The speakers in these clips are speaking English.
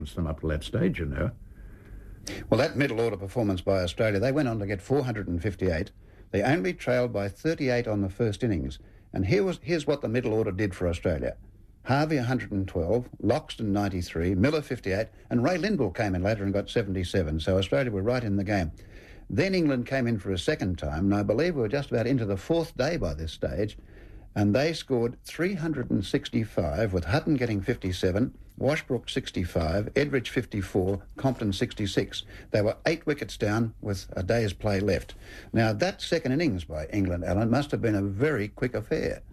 them up to that stage, you know. Well, that middle order performance by Australia, they went on to get 458. They only trailed by 38 on the first innings. And here's what the middle order did for Australia. Harvey 112, Loxton 93, Miller 58, and Ray Lindwall came in later and got 77. So Australia were right in the game. Then England came in for a second time, and I believe we were just about into the fourth day by this stage, and they scored 365, with Hutton getting 57, Washbrook 65, Edridge 54, Compton 66. They were 8 wickets down with a day's play left. Now, that second innings by England, Alan, must have been a very quick affair.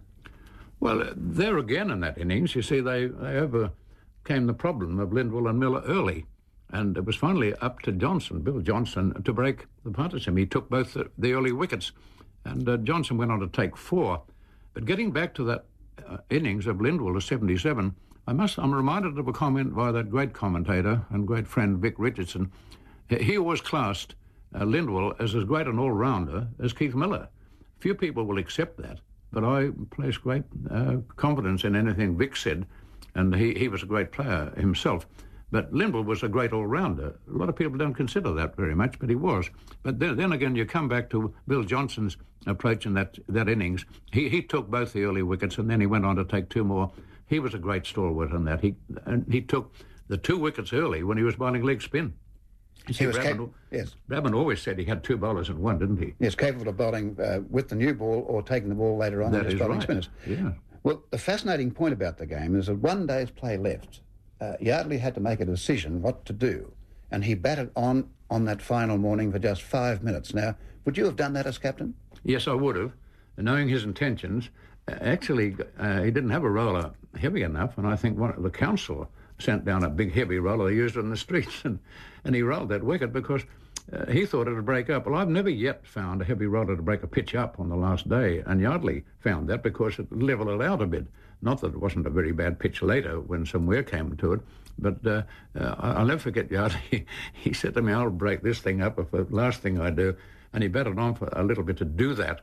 Well, there again in that innings, you see, they overcame the problem of Lindwall and Miller early. And it was finally up to Johnson, Bill Johnson, to break the partnership. He took both the early wickets, and Johnson went on to take 4. But getting back to that innings of Lindwall to 77, I'm reminded of a comment by that great commentator and great friend Vic Richardson. He always classed Lindwall as great an all-rounder as Keith Miller. Few people will accept that, but I place great confidence in anything Vic said, and he was a great player himself. But Lindwall was a great all-rounder. A lot of people don't consider that very much, but he was. But then again, you come back to Bill Johnson's approach in that innings. He took both the early wickets, and then he went on to take 2 more. He was a great stalwart in that. He took the 2 wickets early when he was bowling leg spin. He was capable. Yes. Bradman always said he had 2 bowlers in one, didn't he? Yes, capable of bowling with the new ball or taking the ball later on. That is bowling right. Spinners. Yeah. Well, the fascinating point about the game is that 1 day's play left. Yardley had to make a decision what to do, and he batted on that final morning for just 5 minutes. Now, would you have done that as captain? Yes, I would have. Knowing his intentions, actually, he didn't have a roller heavy enough, and I think the council sent down a big heavy roller they used in the streets, and he rolled that wicket because he thought it would break up. Well, I've never yet found a heavy roller to break a pitch up on the last day, and Yardley found that because it levelled it out a bit. Not that it wasn't a very bad pitch later when some wear came to it, but I'll never forget Yardley. He said to me, I'll break this thing up if the last thing I do, and he batted on for a little bit to do that.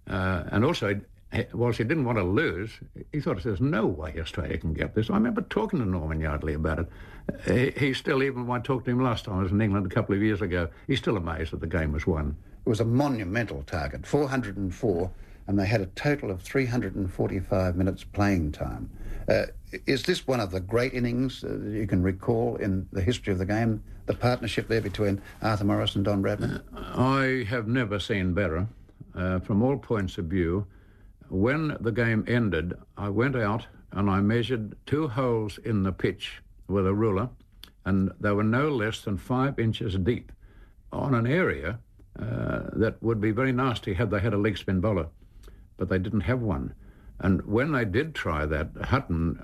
And also, whilst he didn't want to lose, he thought, there's no way Australia can get this. I remember talking to Norman Yardley about it. He still, even when I talked to him last time I was in England a couple of years ago, he's still amazed that the game was won. It was a monumental target, 404, and they had a total of 345 minutes playing time. Is this one of the great innings that you can recall in the history of the game, the partnership there between Arthur Morris and Don Bradman? I have never seen better, from all points of view. When the game ended, I went out and I measured 2 holes in the pitch with a ruler, and they were no less than 5 inches deep on an area that would be very nasty had they had a leg spin bowler. But they didn't have one. And when they did try that, Hutton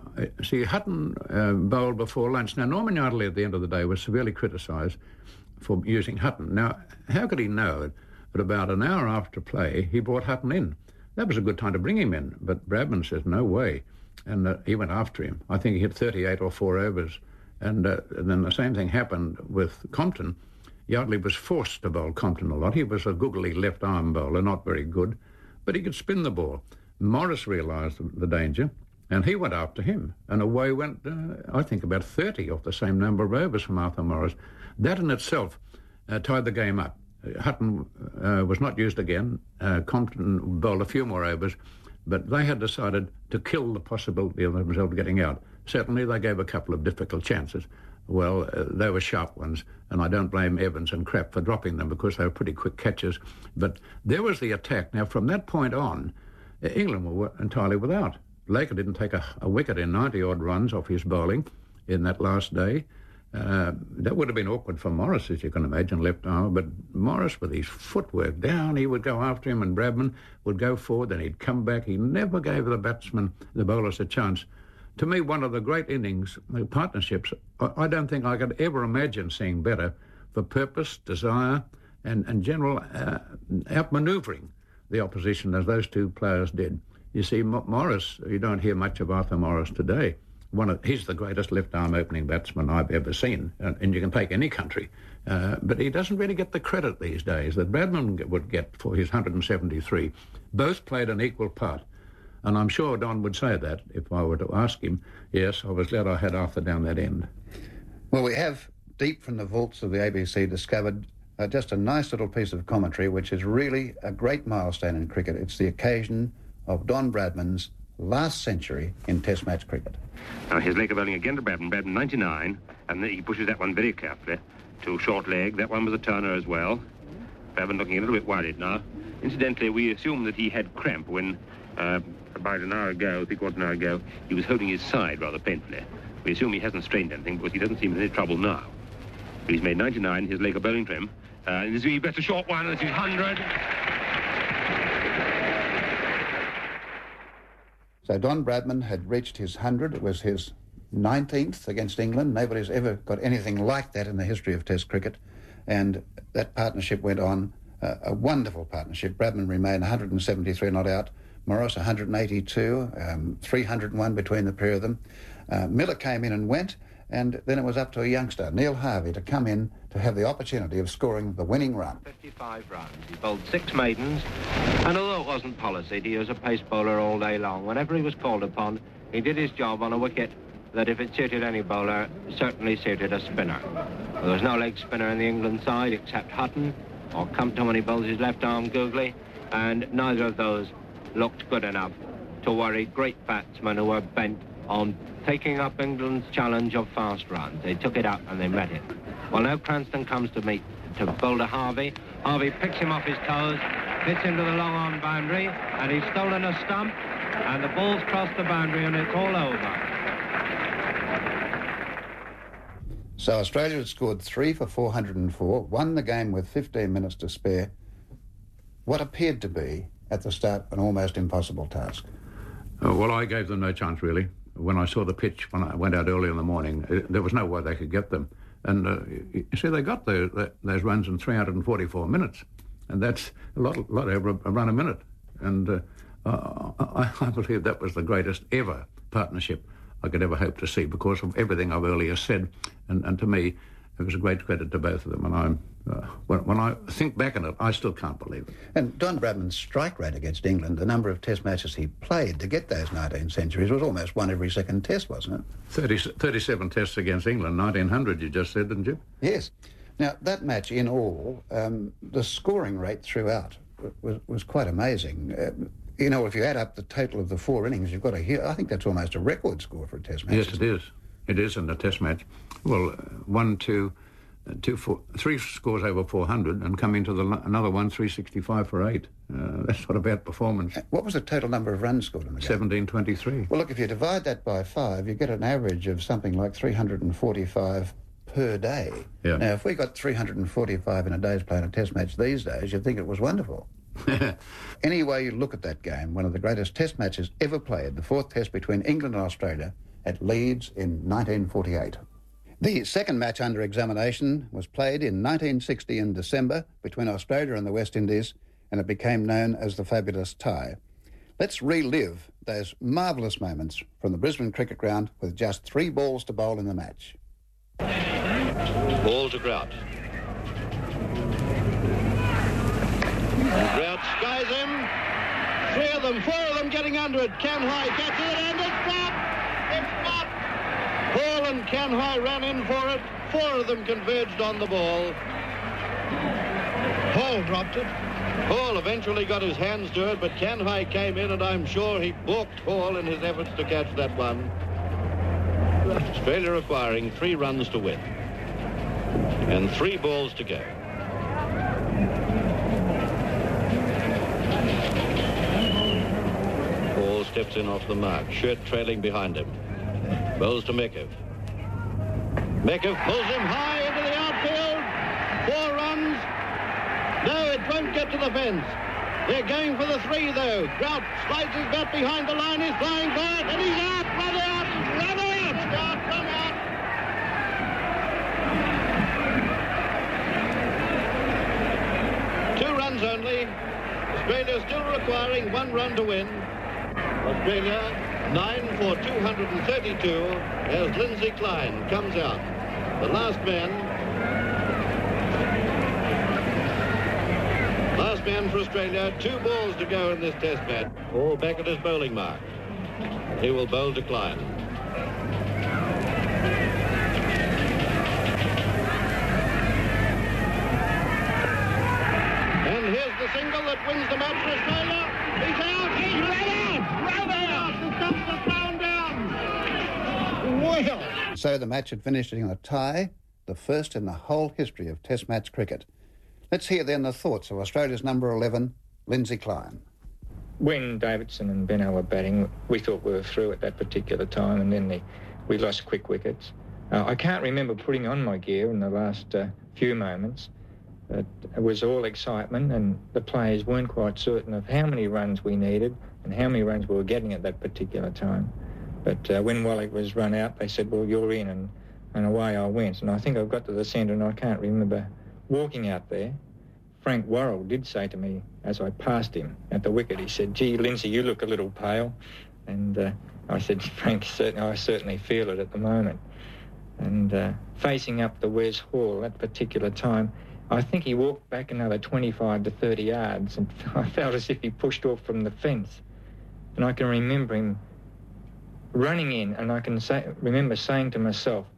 bowled before lunch. Now, Norman Yardley at the end of the day was severely criticised for using Hutton. Now, how could he know that about an hour after play, he brought Hutton in? That was a good time to bring him in, but Bradman says, no way. And he went after him. I think he hit 38 or 4 overs. And then the same thing happened with Compton. Yardley was forced to bowl Compton a lot. He was a googly left-arm bowler, not very good, but he could spin the ball. Morris realised the danger, and he went after him. And away went, I think, about 30 off the same number of overs from Arthur Morris. That in itself tied the game up. Hutton was not used again. Compton bowled a few more overs, but they had decided to kill the possibility of themselves getting out. Certainly, they gave a couple of difficult chances. Well, they were sharp ones, and I don't blame Evans and Kraft for dropping them because they were pretty quick catches. But there was the attack. Now, from that point on, England were entirely without. Laker didn't take a wicket in 90-odd runs off his bowling in that last day. That would have been awkward for Morris, as you can imagine, left arm. But Morris, with his footwork down, he would go after him, and Bradman would go forward, and he'd come back. He never gave the bowlers a chance. To me, one of the great innings, partnerships, I don't think I could ever imagine seeing better for purpose, desire, and general outmanoeuvring the opposition as those 2 players did. You see, Morris, you don't hear much of Arthur Morris today. He's the greatest left-arm opening batsman I've ever seen, and you can take any country. But he doesn't really get the credit these days that Bradman would get for his 173. Both played an equal part. And I'm sure Don would say that if I were to ask him. Yes, I was glad I had Arthur down that end. Well, we have, deep from the vaults of the ABC, discovered just a nice little piece of commentary, which is really a great milestone in cricket. It's the occasion of Don Bradman's last century in Test match cricket. Now his leg of bowling again to Bradman. Bradman 99, and he pushes that one very carefully to short leg. That one was a turner as well. Bradman looking a little bit worried now. Incidentally, we assume that he had cramp when about an hour ago, three-quarter an hour ago, he was holding his side rather painfully. We assume he hasn't strained anything because he doesn't seem in any trouble now. But he's made 99, his leg of bowling trim. This is a short one, this is 100. So Don Bradman had reached his 100. It was his 19th against England. Nobody's ever got anything like that in the history of Test cricket. And that partnership went on, a wonderful partnership. Bradman remained 173 not out. Morris 182, 301 between the pair of them. Miller came in and went, and then it was up to a youngster, Neil Harvey, to come in to have the opportunity of scoring the winning run. 55 runs. He bowled 6 maidens, and although it wasn't policy to use a pace bowler all day long, whenever he was called upon, he did his job on a wicket that, if it suited any bowler, certainly suited a spinner. There was no leg spinner in the England side except Hutton, or Compton when he bowls his left arm googly, and neither of those looked good enough to worry great batsmen who were bent on taking up England's challenge of fast runs. They took it up and they met it. Well, now Cranston comes to bowl to Harvey. Harvey picks him off his toes, hits into the long-on boundary, and he's stolen a stump, and the ball's crossed the boundary, and it's all over. So Australia had scored 3 for 404, won the game with 15 minutes to spare. What appeared to be, at the start, an almost impossible task. Well, I gave them no chance, really. When I saw the pitch, when I went out early in the morning, there was no way they could get them. And you see, they got those runs in 344 minutes, and that's a lot over a run a minute. And I believe that was the greatest ever partnership I could ever hope to see, because of everything I've earlier said. And to me, it was a great credit to both of them. And when I think back on it, I still can't believe it. And Don Bradman's strike rate against England, the number of Test matches he played to get those 19 centuries, was almost one every second Test, wasn't it? 37 Tests against England, 1900, you just said, didn't you? Yes. Now, that match in all, the scoring rate throughout was quite amazing. You know, if you add up the total of the 4 innings, you've got I think that's almost a record score for a Test match. Yes, it is. It is in a Test match. Well, 1, 2, 3 scores over 400, and come into another one, 365 for 8. That's not a bad performance. What was the total number of runs scored in the game? 1723. Well, look, if you divide that by 5, you get an average of something like 345 per day. Yeah. Now, if we got 345 in a day's playing a Test match these days, you'd think it was wonderful. Any way you look at that game, one of the greatest Test matches ever played, the 4th Test between England and Australia at Leeds in 1948. The second match under examination was played in 1960 in December between Australia and the West Indies, and it became known as the Fabulous Tie. Let's relive those marvellous moments from the Brisbane Cricket Ground with just 3 balls to bowl in the match. Ball to Grout. Grout skies him. 3 of them, 4 of them getting under it. Canhigh gets it, and it's dropped! It's dropped! Hall and Canhigh ran in for it. 4 of them converged on the ball. Hall dropped it. Hall eventually got his hands to it, but Canhigh came in, and I'm sure he balked Hall in his efforts to catch that one. Australia requiring 3 runs to win. And 3 balls to go. Hall steps in off the mark, Shirt trailing behind him. Bowls to Mekov. Mekov pulls him high into the outfield. 4 runs. No, it won't get to the fence. They're going for the 3, though. Grout slides his bat behind the line. He's flying for it, and he's out. Run out! Run out! Grout, run out! Only. Australia still requiring 1 run to win. Australia 9 for 232 as Lindsay Klein comes out. The last man for Australia. 2 balls to go in this Test match. All back at his bowling mark. He will bowl to Klein. wins the match for Australia. He's out. He's run out. The Stubbs are thrown down. Well. So the match had finished in a tie, the first in the whole history of Test match cricket. Let's hear then the thoughts of Australia's number 11, Lindsay Klein. When Davidson and Benno were batting, we thought we were through at that particular time, and then we lost quick wickets. I can't remember putting on my gear in the last few moments. It was all excitement, and the players weren't quite certain of how many runs we needed and how many runs we were getting at that particular time. But when Wally was run out, they said, well, you're in, and away I went. And I think I got to the centre, and I can't remember walking out there. Frank Worrell did say to me as I passed him at the wicket, he said, gee, Lindsay, you look a little pale. And I said, Frank, I certainly feel it at the moment. And facing up the Wes Hall at that particular time, I think he walked back another 25 to 30 yards, and I felt as if he pushed off from the fence. And I can remember him running in, and I can remember saying to myself,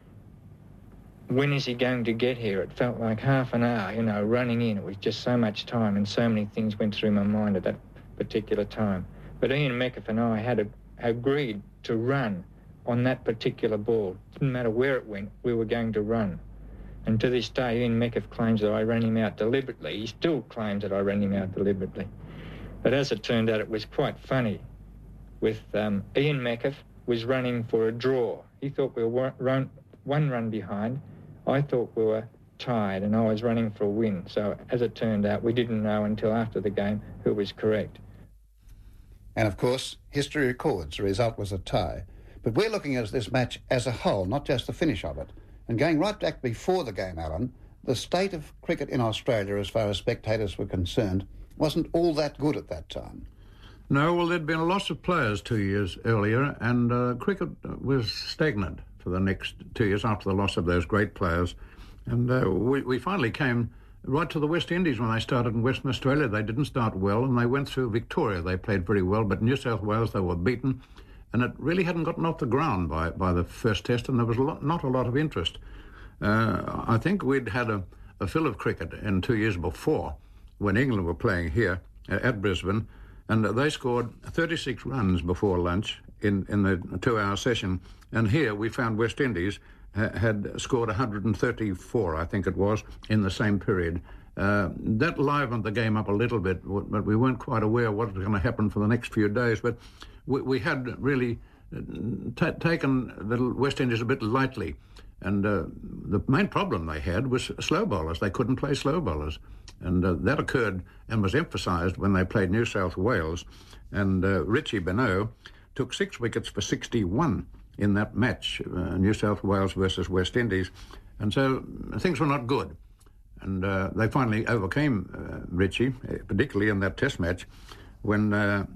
when is he going to get here? It felt like half an hour, running in. It was just so much time, and so many things went through my mind at that particular time. But Ian Meckiff and I had agreed to run on that particular ball. Didn't matter where it went, we were going to run. And to this day, Ian Meckiff claims that I ran him out deliberately. He still claims that I ran him out deliberately. But as it turned out, it was quite funny. With Ian Meckiff was running for a draw. He thought we were one run behind. I thought we were tied, and I was running for a win. So as it turned out, we didn't know until after the game who was correct. And of course, history records the result was a tie. But we're looking at this match as a whole, not just the finish of it. And going right back before the game, Alan, the state of cricket in Australia, as far as spectators were concerned, wasn't all that good at that time. No, well, there'd been a loss of players 2 years earlier, and cricket was stagnant for the next 2 years after the loss of those great players. And we finally came right to the West Indies when they started in Western Australia. They didn't start well, and they went through Victoria. They played very well, but New South Wales, they were beaten, and it really hadn't gotten off the ground by the first test, and there was not a lot of interest. I think we'd had a fill of cricket in 2 years before when England were playing here at Brisbane, and they scored 36 runs before lunch in the 2-hour session. And here we found West Indies had scored 134, I think it was, in the same period. That livened the game up a little bit, but we weren't quite aware what was going to happen for the next few days. But we had really taken the West Indies a bit lightly. And the main problem they had was slow bowlers. They couldn't play slow bowlers. And that occurred and was emphasised when they played New South Wales. And Richie Benaud took 6 wickets for 61 in that match, New South Wales versus West Indies. And so things were not good. And they finally overcame Richie, particularly in that test match, when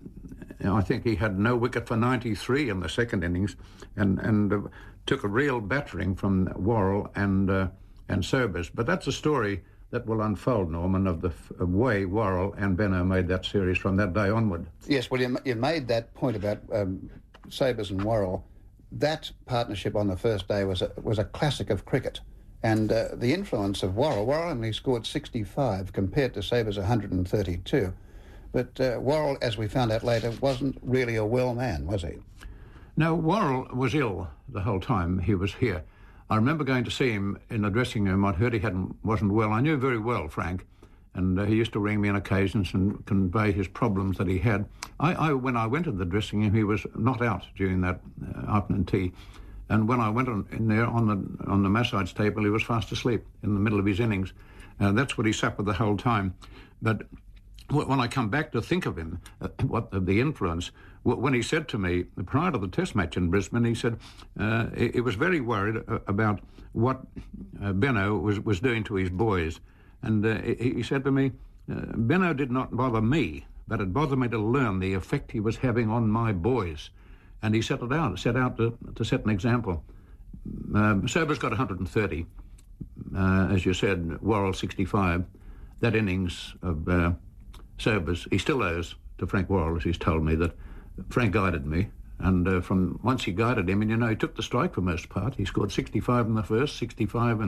I think he had no wicket for 93 in the second innings, and took a real battering from Worrell and Sobers. But that's a story that will unfold, Norman, of the way Worrell and Benno made that series from that day onward. Yes, well, you made that point about Sobers and Worrell. That partnership on the first day was a classic of cricket. And the influence of Worrell only scored 65 compared to Sobers 132. But Worrell, as we found out later, wasn't really a well man, was he? No, Worrell was ill the whole time he was here. I remember going to see him in the dressing room. I'd heard he wasn't well. I knew very well Frank, and he used to ring me on occasions and convey his problems that he had. When I went to the dressing room, he was not out during that afternoon tea. And when I went in there on the massage table, he was fast asleep in the middle of his innings. That's what he sat with the whole time. But when I come back to think of him, what the influence, when he said to me prior to the test match in Brisbane, he said he was very worried about what Benno was doing to his boys. And he said to me, Benno did not bother me, but it bothered me to learn the effect he was having on my boys. And he set out to set an example. Sobers got 130, as you said, Worrell 65. That innings of Sobers, he still owes to Frank Worrell, as he's told me, that Frank guided me. And from once he guided him, and he took the strike for most part. He scored 65 in the first, 65 in